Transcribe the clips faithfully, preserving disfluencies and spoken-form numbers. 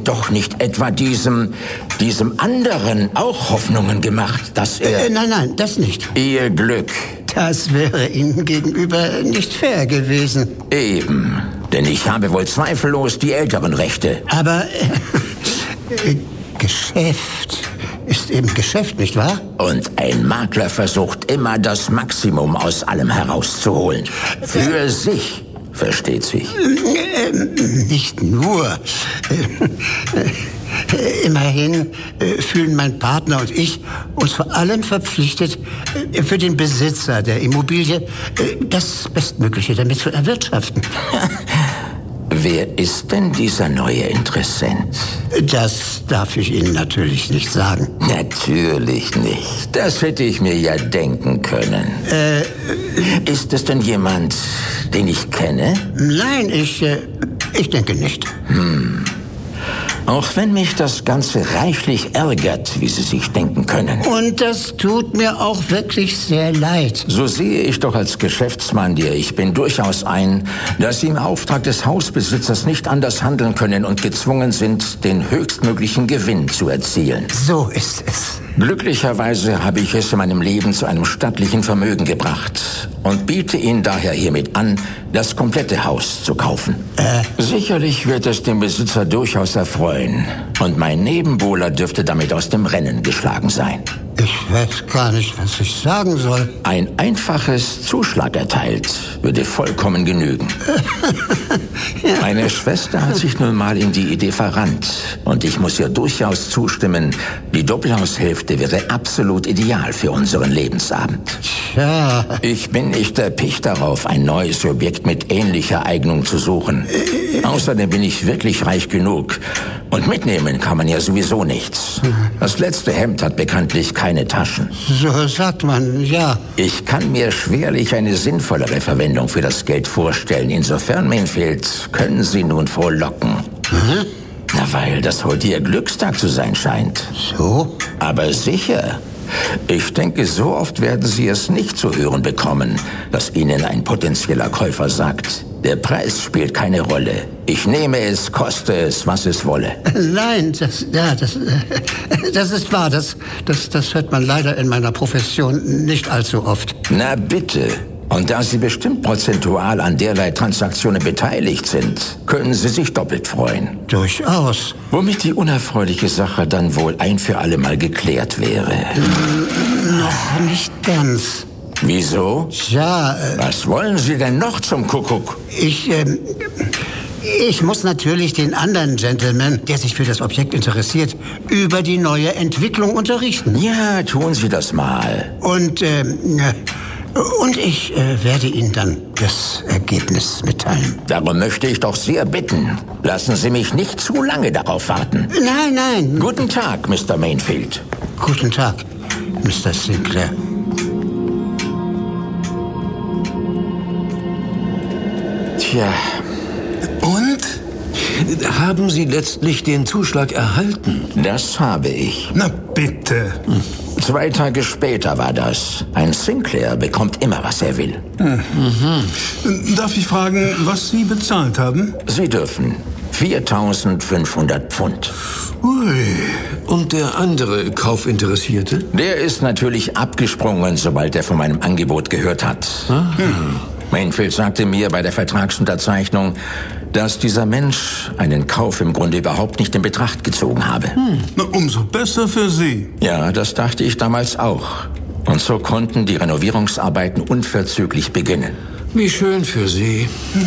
doch nicht etwa diesem, diesem anderen auch Hoffnungen gemacht, dass er... Äh, nein, nein, das nicht. Ihr Glück. Das wäre Ihnen gegenüber nicht fair gewesen. Eben, denn ich habe wohl zweifellos die älteren Rechte. Aber äh, äh, Geschäft ist eben Geschäft, nicht wahr? Und ein Makler versucht immer, das Maximum aus allem herauszuholen. Für sich, versteht sich. Äh, nicht nur. Äh, äh, immerhin äh, fühlen mein Partner und ich uns vor allem verpflichtet, äh, für den Besitzer der Immobilie äh, das Bestmögliche damit zu erwirtschaften. Wer ist denn dieser neue Interessent? Das darf ich Ihnen natürlich nicht sagen. Natürlich nicht. Das hätte ich mir ja denken können. Äh, ist es denn jemand, den ich kenne? Nein, ich, äh, ich denke nicht. Hm. Auch wenn mich das Ganze reichlich ärgert, wie Sie sich denken können. Und das tut mir auch wirklich sehr leid. So sehe ich doch als Geschäftsmann, der ich bin, durchaus ein, dass Sie im Auftrag des Hausbesitzers nicht anders handeln können und gezwungen sind, den höchstmöglichen Gewinn zu erzielen. So ist es. Glücklicherweise habe ich es in meinem Leben zu einem stattlichen Vermögen gebracht und biete Ihnen daher hiermit an, das komplette Haus zu kaufen. Äh. Sicherlich wird es den Besitzer durchaus erfreuen und mein Nebenbuhler dürfte damit aus dem Rennen geschlagen sein. Ich weiß gar nicht, was ich sagen soll. Ein einfaches Zuschlag erteilt würde vollkommen genügen. Ja. Meine Schwester hat sich nun mal in die Idee verrannt und ich muss ihr durchaus zustimmen, die Doppelhaushälfte wäre absolut ideal für unseren Lebensabend. Ja. Ich bin nicht erpicht darauf, ein neues Objekt mit ähnlicher Eignung zu suchen. Außerdem bin ich wirklich reich genug und mitnehmen kann man ja sowieso nichts. Das letzte Hemd hat bekanntlich keine Taschen. So sagt man, ja. Ich kann mir schwerlich eine sinnvollere Verwendung für das Geld vorstellen. Insofern, Mainfield, können Sie nun frohlocken. Mhm. Na, weil das heute Ihr Glückstag zu sein scheint. So? Aber sicher. Ich denke, so oft werden Sie es nicht zu hören bekommen, dass Ihnen ein potenzieller Käufer sagt, der Preis spielt keine Rolle. Ich nehme es, koste es, was es wolle. Nein, das, ja, das, das ist wahr. Das, das, das hört man leider in meiner Profession nicht allzu oft. Na bitte. Und da Sie bestimmt prozentual an derlei Transaktionen beteiligt sind, können Sie sich doppelt freuen. Durchaus. Womit die unerfreuliche Sache dann wohl ein für alle Mal geklärt wäre. Noch nicht ganz. Wieso? Tja, äh, Was wollen Sie denn noch zum Kuckuck? Ich, ähm, ich muss natürlich den anderen Gentleman, der sich für das Objekt interessiert, über die neue Entwicklung unterrichten. Ja, tun Sie das mal. Und, ähm, und ich äh, werde Ihnen dann das Ergebnis mitteilen. Darum möchte ich doch sehr bitten. Lassen Sie mich nicht zu lange darauf warten. Nein, nein. Guten Tag, Mister Mainfield. Guten Tag, Mister Sinclair. Tja. Und? Haben Sie letztlich den Zuschlag erhalten? Das habe ich. Na bitte. Hm. Zwei Tage später war das. Ein Sinclair bekommt immer, was er will. Hm. Mhm. Darf ich fragen, was Sie bezahlt haben? Sie dürfen. viertausendfünfhundert Pfund. Ui. Und der andere Kaufinteressierte? Der ist natürlich abgesprungen, sobald er von meinem Angebot gehört hat. Hm. Mainfield sagte mir bei der Vertragsunterzeichnung, dass dieser Mensch einen Kauf im Grunde überhaupt nicht in Betracht gezogen habe. Hm. Na, umso besser für Sie. Ja, das dachte ich damals auch. Und so konnten die Renovierungsarbeiten unverzüglich beginnen. Wie schön für Sie.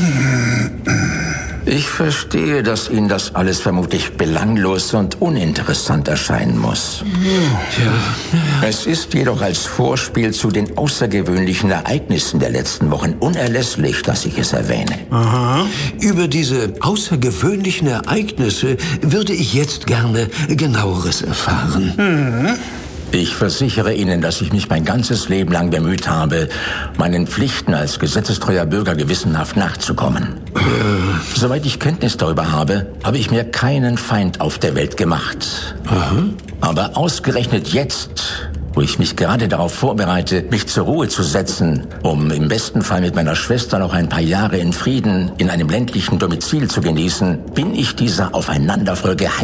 Ich verstehe, dass Ihnen das alles vermutlich belanglos und uninteressant erscheinen muss. Ja. Es ist jedoch als Vorspiel zu den außergewöhnlichen Ereignissen der letzten Wochen unerlässlich, dass ich es erwähne. Aha. Über diese außergewöhnlichen Ereignisse würde ich jetzt gerne Genaueres erfahren. Mhm. Ich versichere Ihnen, dass ich mich mein ganzes Leben lang bemüht habe, meinen Pflichten als gesetzestreuer Bürger gewissenhaft nachzukommen. Äh. Soweit ich Kenntnis darüber habe, habe ich mir keinen Feind auf der Welt gemacht. Aha. Aber ausgerechnet jetzt, wo ich mich gerade darauf vorbereite, mich zur Ruhe zu setzen, um im besten Fall mit meiner Schwester noch ein paar Jahre in Frieden in einem ländlichen Domizil zu genießen, bin ich dieser Aufeinanderfolge